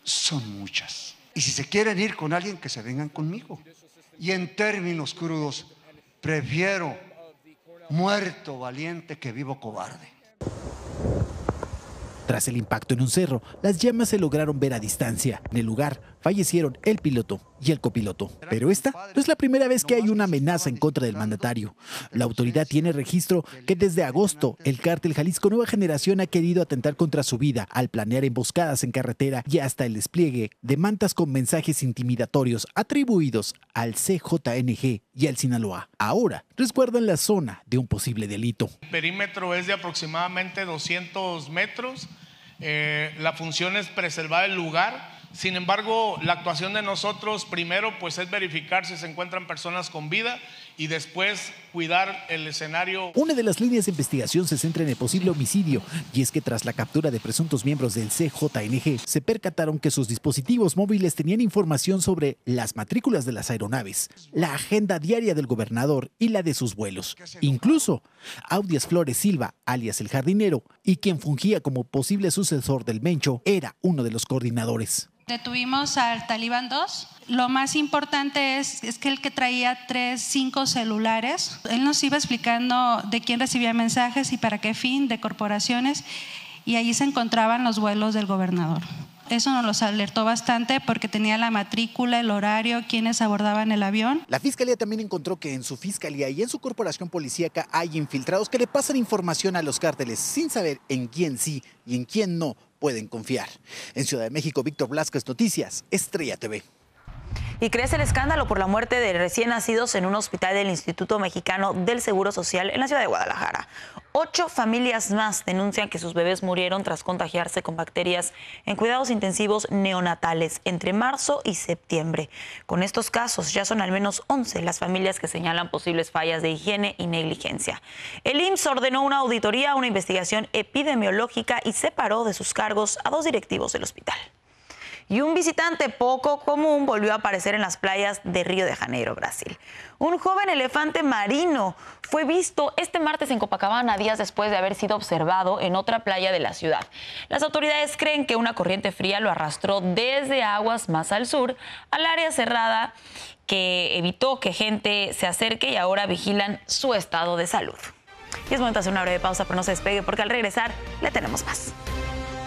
son muchas. Y si se quieren ir con alguien, que se vengan conmigo. Y en términos crudos, prefiero muerto valiente que vivo cobarde. Tras el impacto en un cerro, las llamas se lograron ver a distancia. En el lugar fallecieron el piloto y el copiloto. Pero esta no es la primera vez que hay una amenaza en contra del mandatario. La autoridad tiene registro que desde agosto el cártel Jalisco Nueva Generación ha querido atentar contra su vida al planear emboscadas en carretera y hasta el despliegue de mantas con mensajes intimidatorios atribuidos al CJNG y al Sinaloa. Ahora resguardan la zona de un posible delito. El perímetro es de aproximadamente 200 metros. La función es preservar el lugar. Sin embargo, la actuación de nosotros primero pues es verificar si se encuentran personas con vida y después cuidar el escenario. Una de las líneas de investigación se centra en el posible homicidio, y es que tras la captura de presuntos miembros del CJNG, se percataron que sus dispositivos móviles tenían información sobre las matrículas de las aeronaves, la agenda diaria del gobernador y la de sus vuelos. Incluso Audias Flores Silva, alias El Jardinero, y quien fungía como posible sucesor del Mencho, era uno de los coordinadores. Detuvimos al Talibán 2. Lo más importante es que el que traía 5 celulares. Él nos iba explicando de quién recibía mensajes y para qué fin, de corporaciones, y allí se encontraban los vuelos del gobernador. Eso nos los alertó bastante porque tenía la matrícula, el horario, quienes abordaban el avión. La Fiscalía también encontró que en su fiscalía y en su corporación policíaca hay infiltrados que le pasan información a los cárteles sin saber en quién sí y en quién no pueden confiar. En Ciudad de México, Víctor Blasquez, Noticias, Estrella TV. Y crece el escándalo por la muerte de recién nacidos en un hospital del Instituto Mexicano del Seguro Social en la ciudad de Guadalajara. 8 familias más denuncian que sus bebés murieron tras contagiarse con bacterias en cuidados intensivos neonatales entre marzo y septiembre. Con estos casos ya son al menos 11 las familias que señalan posibles fallas de higiene y negligencia. El IMSS ordenó una auditoría, una investigación epidemiológica y separó de sus cargos a 2 directivos del hospital. Y un visitante poco común volvió a aparecer en las playas de Río de Janeiro, Brasil. Un joven elefante marino fue visto este martes en Copacabana, días después de haber sido observado en otra playa de la ciudad. Las autoridades creen que una corriente fría lo arrastró desde aguas más al sur al área cerrada, que evitó que gente se acerque y ahora vigilan su estado de salud. Y es momento de hacer una breve pausa, pero no se despegue porque al regresar le tenemos más.